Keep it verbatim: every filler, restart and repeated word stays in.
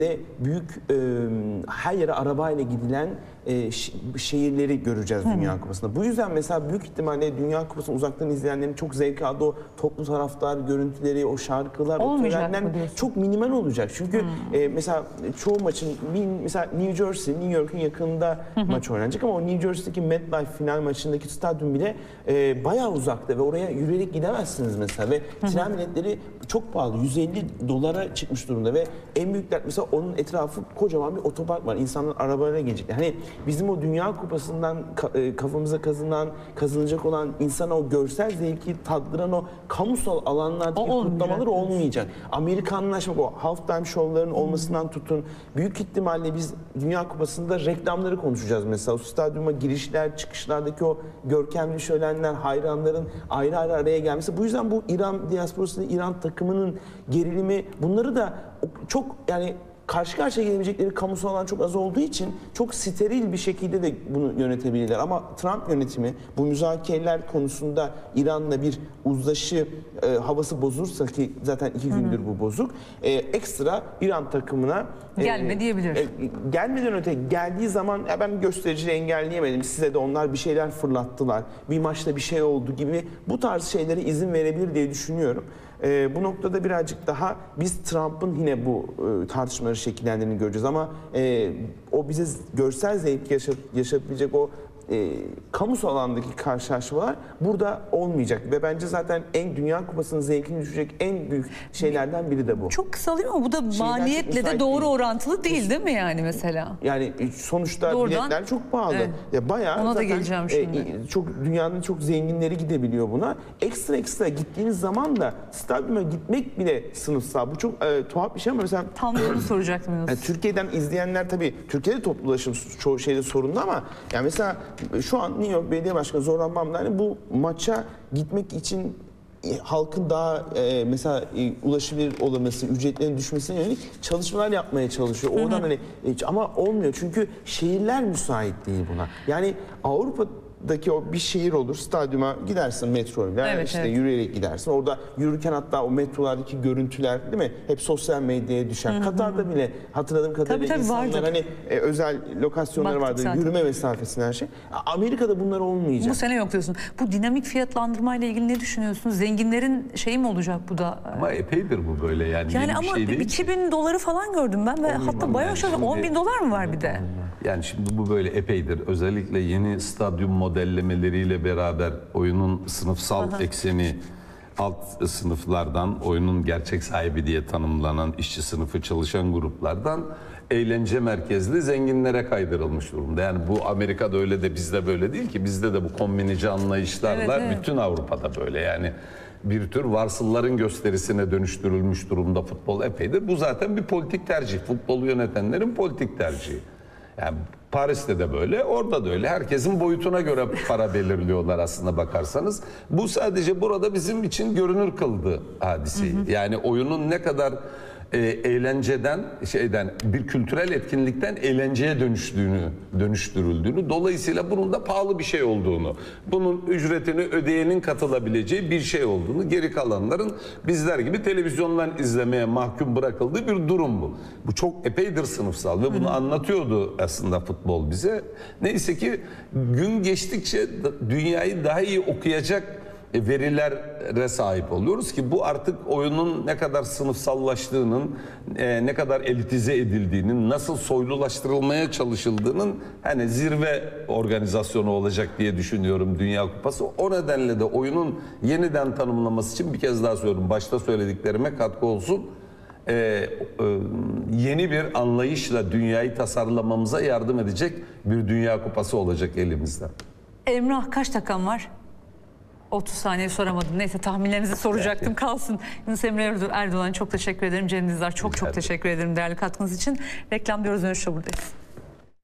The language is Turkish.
de büyük e, her yere arabayla gidilen e, şehirleri göreceğiz Dünya Kupası'nda. Bu yüzden mesela büyük ihtimalle Dünya Kupası'nı uzaktan izleyenlerin çok zevk aldığı o toplu taraftar görüntüleri, o şarkılar, olmayacak o törenler mı çok minimal olacak. Çünkü hmm. e, mesela çoğu maçın mesela New Jersey, New York'un yakınında maç oynanacak ama o New Jersey'deki MetLife final maçındaki stadyum bile e, bayağı uzakta ve oraya yürüyerek gidemezsiniz mesela ve tren biletleri çok pahalı. yüz elli dolara çıkmış durumda ve en büyük dert mesela onun etrafı kocaman bir otopark var. İnsanlar arabalarına gelecekler. Hani bizim o Dünya Kupası'ndan kafamıza kazınan, kazanacak olan insana o görsel zevki tattıran o kamusal alanlardaki kutlamalar olmayacak. Amerikanlaşmak, o halftime şovların olmasından tutun. Büyük ihtimalle biz Dünya Kupası'nda reklamları konuşacağız mesela. O stadyuma girişler, çıkışlardaki o görkemli şölenler, hayranların ayrı ayrı araya gelmesi. Bu yüzden bu İran diasporasının, İran takımının gerilimi, bunları da çok yani karşı karşıya gelebilecekleri kamusal alan çok az olduğu için çok steril bir şekilde de bunu yönetebilirler. Ama Trump yönetimi bu müzakereler konusunda İran'la bir uzlaşı e, havası bozulursa, ki zaten iki gündür bu bozuk, e, ekstra İran takımına e, gelme diyebilir. E, gelmeden öte geldiği zaman ya ben göstericileri engelleyemedim, size de onlar bir şeyler fırlattılar, bir maçta bir şey oldu gibi bu tarz şeylere izin verebilir diye düşünüyorum. E, bu noktada birazcık daha biz Trump'ın yine bu e, tartışmaları şekillendiğini göreceğiz ama e, o bize görsel zevk yaşat, yaşatabilecek o e, kamusal alandaki karşılaşmalar burada olmayacak ve bence zaten en Dünya Kupası'nın zevkini düşecek en büyük şeylerden biri de bu. Çok kısa değil mi? Bu da maliyetle de doğru değil. Orantılı değil değil mi yani mesela? Yani sonuçta doğrudan, biletler çok pahalı. Evet. Ya bayağı ona da geleceğim şimdi. E, çok dünyanın çok zenginleri gidebiliyor buna. Ekstra ekstra gittiğiniz zaman da stadyuma gitmek bile sınıfsal. Bu çok e, tuhaf bir şey ama mesela tam bunu soracaktım. Yani Türkiye'den izleyenler tabii Türkiye'de toplu ulaşım çoğu şeyde sorunlu ama yani mesela şu an New York Belediye Başkanı Zoran Bamdani bu maça gitmek için halkın daha e, mesela e, ulaşılır olması, ücretlerin düşmesine yönelik çalışmalar yapmaya çalışıyor. Oradan hı hı. hani e, ama olmuyor çünkü şehirler müsait değil buna. Yani Avrupa daki o bir şehir olur, stadyuma gidersin metroyla, evet, işte evet. yürüyerek gidersin. Orada yürürken hatta o metrolardaki görüntüler değil mi? Hep sosyal medyaya düşer. Hı hı. Katar'da bile hatırladığım kadarıyla tabii, tabii, insanlar vardır. Hani e, özel lokasyonları vardı, yürüme mesafesine her şey. Amerika'da bunlar olmayacak. Bu sene yok diyorsun. Bu dinamik fiyatlandırma ile ilgili ne düşünüyorsunuz? Zenginlerin şeyi mi olacak bu da? Ama epeydir bu böyle yani. Yani ama şey iki bin doları falan gördüm ben ve hatta bayağı şöyle on bin dolar mı var bir de? Yani şimdi bu böyle epeydir. Özellikle yeni stadyum modellemeleriyle beraber oyunun sınıfsal Aha. ekseni alt sınıflardan, oyunun gerçek sahibi diye tanımlanan işçi sınıfı, çalışan gruplardan eğlence merkezli zenginlere kaydırılmış durumda. Yani bu Amerika'da öyle de bizde böyle değil ki. Bizde de bu kombinici anlayışlarla evet, evet. bütün Avrupa'da böyle yani. Bir tür varsılların gösterisine dönüştürülmüş durumda futbol epeydir. Bu zaten bir politik tercih. Futbolu yönetenlerin politik tercihi. Yani Paris'te de böyle, orada da öyle. Herkesin boyutuna göre para belirliyorlar aslında bakarsanız. Bu sadece burada bizim için görünür kıldı hadiseyi. Hı hı. Yani oyunun ne kadar e, eğlenceden, şeyden bir kültürel etkinlikten eğlenceye dönüştüğünü, dönüştürüldüğünü, dolayısıyla bunun da pahalı bir şey olduğunu, bunun ücretini ödeyenin katılabileceği bir şey olduğunu, geri kalanların bizler gibi televizyondan izlemeye mahkum bırakıldığı bir durum bu. Bu çok epeydir sınıfsal ve bunu Hı-hı. anlatıyordu aslında futbol bize. Neyse ki gün geçtikçe dünyayı daha iyi okuyacak verilere sahip oluyoruz ki bu artık oyunun ne kadar sınıfsallaştığının, e, ne kadar elitize edildiğinin, nasıl soylulaştırılmaya çalışıldığının hani zirve organizasyonu olacak diye düşünüyorum Dünya Kupası. O nedenle de oyunun yeniden tanımlaması için bir kez daha söylüyorum, başta söylediklerime katkı olsun. Ee, e, yeni bir anlayışla dünyayı tasarlamamıza yardım edecek bir Dünya Kupası olacak elimizde. Emrah, kaç dakikan var? otuz saniye soramadım. Neyse, tahminlerinizi soracaktım, evet. kalsın. Yunus Emre Erdoğan çok teşekkür ederim. Cem Dizdar çok çok teşekkür ederim değerli katkınız için. Reklam diyoruz, dönüşte buradayız.